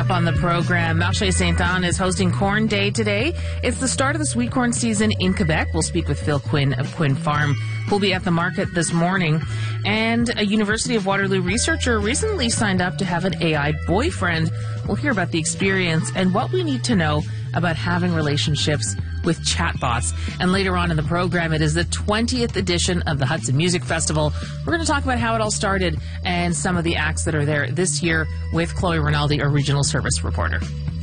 up on the program, Marché Sainte-Anne is hosting Corn Day today. It's the start of the sweet corn season in Quebec. We'll speak with Phil Quinn of Quinn Farm, who'll be at the market this morning. And a University of Waterloo researcher recently signed up to have an AI boyfriend. We'll hear about the experience and what we need to know about having relationships with chatbots. And later on in the program, it is the 20th edition of the Hudson Music Festival. We're going to talk about how it all started and some of the acts that are there this year with Chloe Rinaldi, our regional service reporter.